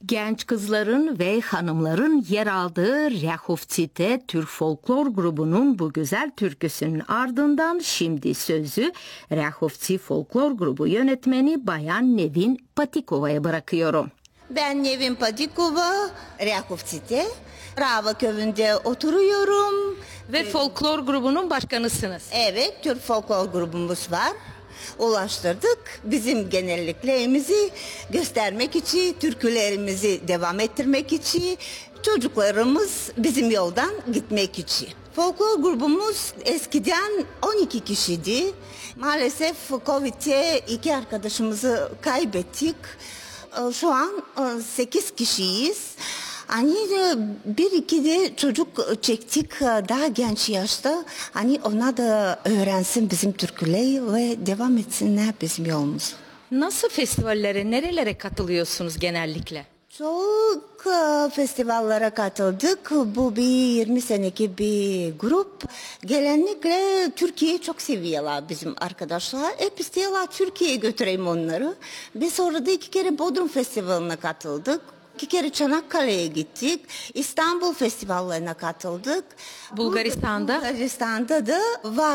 Genç kızların ve hanımların yer aldığı Ryakovtsite Türk Folklor Grubu'nun bu güzel türküsünün ardından şimdi sözü Ryakovtsi Folklor Grubu yönetmeni Bayan Nevin Patikova'ya bırakıyorum. Ben Nevin Patikova, Ryakovtsite, Rava köyünde oturuyorum. Ve folklor grubunun başkanısınız. Evet, Türk Folklor grubumuz var. Ulaştırdık. Bizim genelliklerimizi göstermek için, türkülerimizi devam ettirmek için, çocuklarımız bizim yoldan gitmek için. Folklor grubumuz eskiden 12 kişiydi. Maalesef Covid'de 2 arkadaşımızı kaybettik. Şu an 8 kişiyiz. Hani bir iki de çocuk çektik daha genç yaşta. Hani ona da öğrensin bizim türküleri ve devam etsinler bizim yolumuz. Nasıl festivallere, nerelere katılıyorsunuz genellikle? Çok festivallere katıldık. Bu bir 20 seneki bir grup. Genellikle Türkiye'yi çok seviyorlar bizim arkadaşlar. Hep istiyorlar Türkiye'ye götüreyim onları. Biz sonra da 2 kere Bodrum Festivali'ne katıldık. 2 kere Çanakkale'ye gittik. İstanbul festivallerine katıldık. Bulgaristan'da da var.